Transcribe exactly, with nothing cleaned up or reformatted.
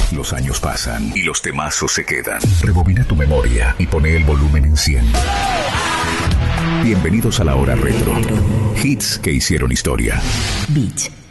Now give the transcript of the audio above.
Los años pasan y los temazos se quedan. Rebobina tu memoria y pone el volumen en cien. Bienvenidos a la hora retro. Hits que hicieron historia. Beat.